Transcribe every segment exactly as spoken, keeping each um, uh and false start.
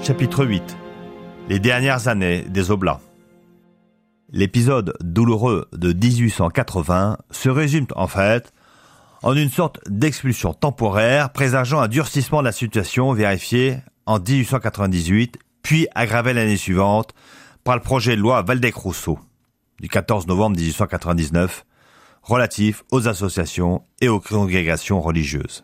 Chapitre huit. Les dernières années des Oblats. L'épisode douloureux de dix-huit cent quatre-vingts se résume en fait en une sorte d'expulsion temporaire présageant un durcissement de la situation vérifié en dix-huit cent quatre-vingt-dix-huit, puis aggravé l'année suivante par le projet de loi Waldeck-Rousseau du quatorze novembre dix-huit cent quatre-vingt-dix-neuf relatif aux associations et aux congrégations religieuses.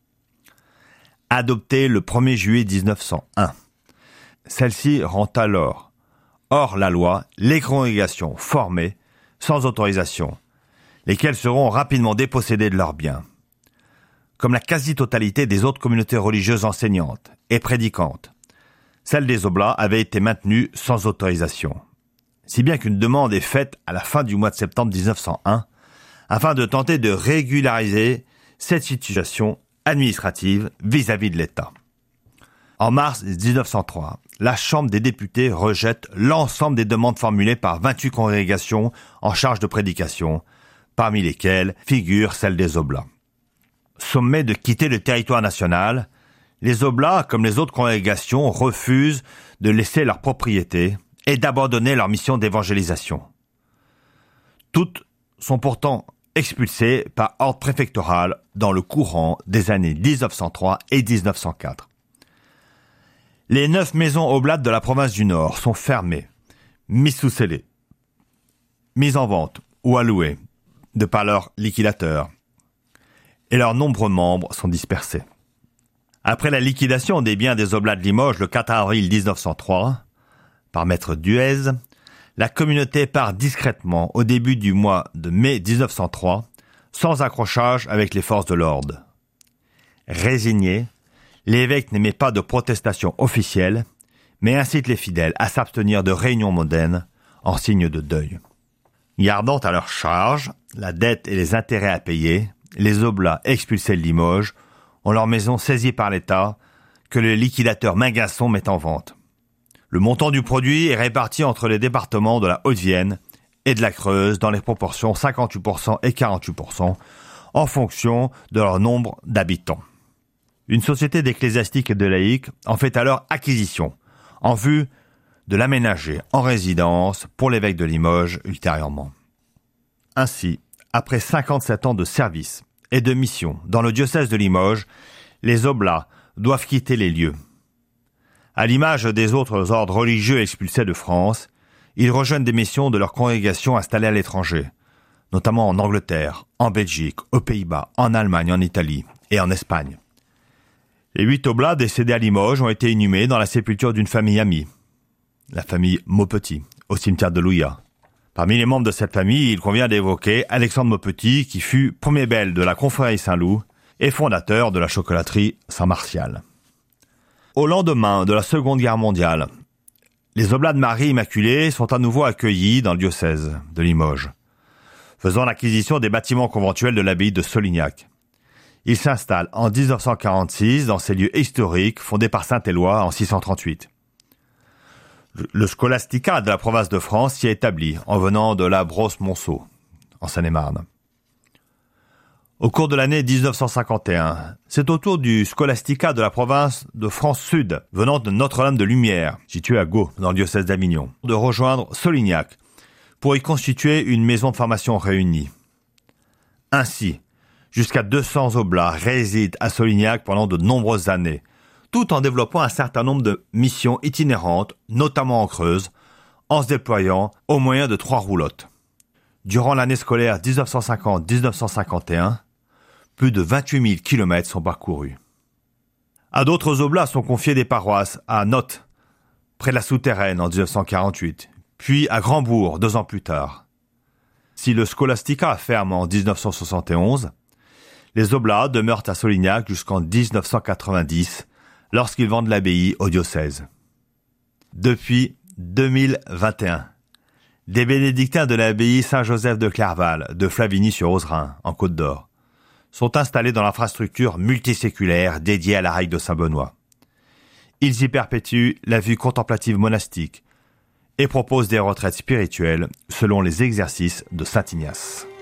Adoptée le premier juillet dix-neuf cent un, celle-ci rend alors hors la loi les congrégations formées sans autorisation, lesquelles seront rapidement dépossédées de leurs biens. Comme la quasi-totalité des autres communautés religieuses enseignantes et prédicantes, celle des Oblats avait été maintenue sans autorisation, si bien qu'une demande est faite à la fin du mois de septembre dix-neuf cent un afin de tenter de régulariser cette situation administrative vis-à-vis de l'État. En mars dix-neuf cent trois, la Chambre des députés rejette l'ensemble des demandes formulées par vingt-huit congrégations en charge de prédication, parmi lesquelles figure celle des Oblats. Sommés de quitter le territoire national, les Oblats, comme les autres congrégations, refusent de laisser leur propriété et d'abandonner leur mission d'évangélisation. Toutes sont pourtant expulsées par ordre préfectoral dans le courant des années dix-neuf cent trois et dix-neuf cent quatre. Les neuf maisons oblates de la province du Nord sont fermées, mises sous scellé, mises en vente ou allouées de par leurs liquidateurs, et leurs nombreux membres sont dispersés. Après la liquidation des biens des Oblats de Limoges le quatre avril dix-neuf cent trois, par maître Duez, la communauté part discrètement au début du mois de mai dix-neuf cent trois, sans accrochage avec les forces de l'ordre. Résigné, l'évêque n'émet pas de protestation officielle, mais incite les fidèles à s'abstenir de réunions mondaines en signe de deuil. Gardant à leur charge la dette et les intérêts à payer, les Oblats expulsés de Limoges ont leur maison saisie par l'État que le liquidateur Mingasson met en vente. Le montant du produit est réparti entre les départements de la Haute-Vienne et de la Creuse dans les proportions cinquante-huit pour cent et quarante-huit pour cent en fonction de leur nombre d'habitants. Une société d'ecclésiastiques et de laïcs en fait alors acquisition, en vue de l'aménager en résidence pour l'évêque de Limoges ultérieurement. Ainsi, après cinquante-sept ans de service et de mission dans le diocèse de Limoges, les Oblats doivent quitter les lieux. À l'image des autres ordres religieux expulsés de France, ils rejoignent des missions de leurs congrégations installées à l'étranger, notamment en Angleterre, en Belgique, aux Pays-Bas, en Allemagne, en Italie et en Espagne. Les huit Oblats décédés à Limoges ont été inhumés dans la sépulture d'une famille amie, la famille Maupetit, au cimetière de Louillat. Parmi les membres de cette famille, il convient d'évoquer Alexandre Maupetit, qui fut premier bel de la confrérie Saint-Loup et fondateur de la chocolaterie Saint-Martial. Au lendemain de la Seconde Guerre mondiale, les Oblats de Marie Immaculée sont à nouveau accueillis dans le diocèse de Limoges, faisant l'acquisition des bâtiments conventuels de l'abbaye de Solignac. Ils s'installent en dix-neuf cent quarante-six dans ces lieux historiques fondés par Saint-Éloi en six cent trente-huit. Le scolastica de la province de France s'y est établi en venant de la Brosse-Monceau, en Seine-et-Marne. Au cours de l'année dix-neuf cent cinquante et un, c'est au tour du scolastica de la province de France Sud, venant de Notre-Dame de Lumière, située à Gau, dans le diocèse d'Avignon, de rejoindre Solignac, pour y constituer une maison de formation réunie. Ainsi, jusqu'à deux cents Oblats résident à Solignac pendant de nombreuses années, tout en développant un certain nombre de missions itinérantes, notamment en Creuse, en se déployant au moyen de trois roulottes. Durant l'année scolaire dix-neuf cent cinquante à dix-neuf cent cinquante et un, plus de vingt-huit mille kilomètres sont parcourus. À d'autres Oblats sont confiées des paroisses à Nottes, près de la Souterraine en dix-neuf cent quarante-huit, puis à Grandbourg deux ans plus tard. Si le scolastica ferme en dix-neuf cent soixante et onze, les Oblats demeurent à Solignac jusqu'en dix-neuf cent quatre-vingt-dix, lorsqu'ils vendent l'abbaye au diocèse. Depuis deux mille vingt et un, des bénédictins de l'abbaye Saint-Joseph de Clerval, de Flavigny-sur-Ozerain, en Côte-d'Or, sont installés dans l'infrastructure multiséculaire dédiée à la raille de Saint-Benoît. Ils y perpétuent la vie contemplative monastique et proposent des retraites spirituelles selon les exercices de Saint Ignace.